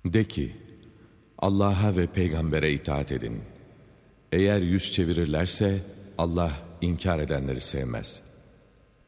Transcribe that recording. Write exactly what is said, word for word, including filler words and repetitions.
De ki, Allah'a ve peygambere itaat edin. Eğer yüz çevirirlerse Allah inkar edenleri sevmez.